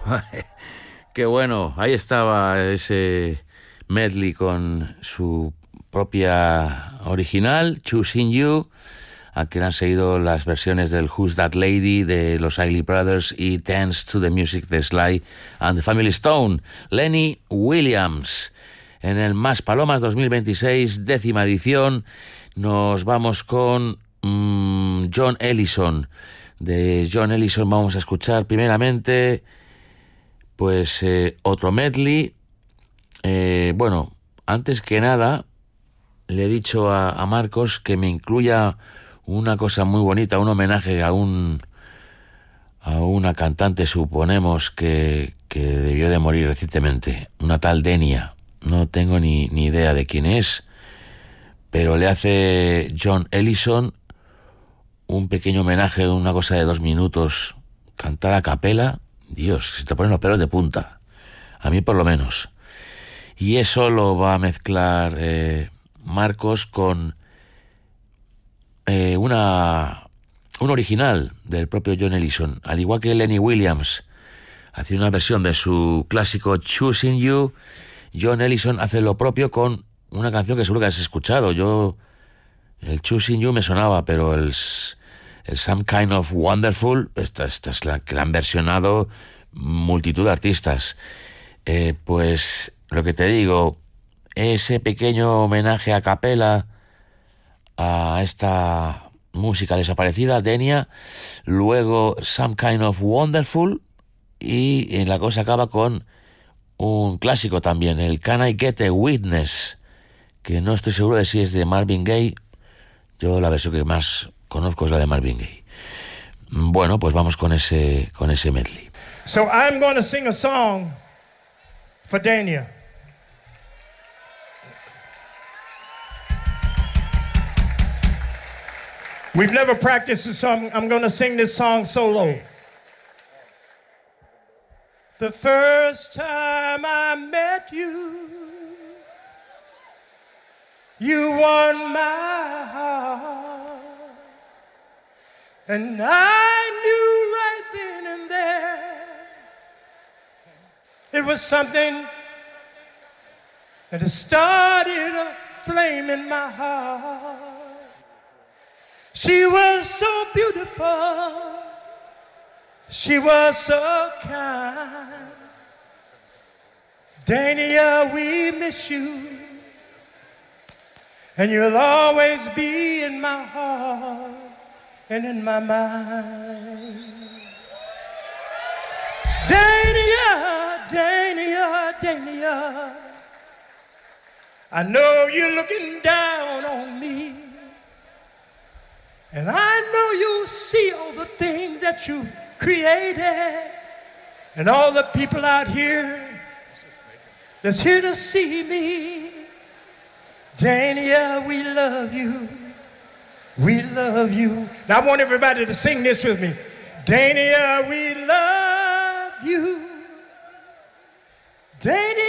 Qué bueno, ahí estaba ese medley con su propia original, Choosing You, a que le han seguido las versiones del Who's That Lady de los Isley Brothers y Dance to the Music de Sly and the Family Stone. Lenny Williams. En el Más Palomas 2026, 10ª edición, nos vamos con John Ellison. De John Ellison vamos a escuchar primeramente pues otro medley. Bueno, antes que nada le he dicho a Marcos que me incluya una cosa muy bonita, un homenaje a una cantante, suponemos que debió de morir recientemente, una tal Denia. No tengo ni idea de quién es, pero le hace John Ellison un pequeño homenaje, una cosa de 2 minutos, cantada a capela. Dios, se te ponen los pelos de punta, a mí por lo menos. Y eso lo va a mezclar Marcos con un original del propio John Ellison. Al igual que Lenny Williams hacía una versión de su clásico Choosing You, John Ellison hace lo propio con una canción que seguro que has escuchado. El Choosing You me sonaba, pero el Some Kind of Wonderful, esta es la que la han versionado multitud de artistas. Pues lo que te digo, ese pequeño homenaje a capela a esta música desaparecida, Denia, luego Some Kind of Wonderful, y la cosa acaba con un clásico también, el Can I Get a Witness, que no estoy seguro de si es de Marvin Gaye. Yo la versión que más conozco es la de Marvin Gaye. Bueno, pues vamos con ese medley. So I'm going to sing a song for Dania. We've never practiced it, so I'm going to sing this song solo. The first time I met you, you won my heart, and I knew right then and there it was something that had started a flame in my heart. She was so beautiful, she was so kind. Dania, we miss you, and you'll always be in my heart and in my mind. Dania, Dania, Dania, I know you're looking down on me, and I know you see all the things that you created, and all the people out here that's here to see me. Dania, we love you. We love you. Now I want everybody to sing this with me. Dania, we love you. Dania.